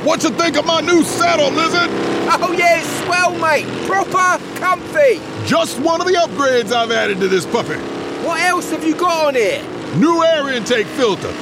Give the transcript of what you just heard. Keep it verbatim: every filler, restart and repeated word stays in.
What you think of my new saddle, Lizard? Oh yeah, it's swell, mate. Proper comfy. Just one of the upgrades I've added to this puppy. What else have you got on here? New air intake filter,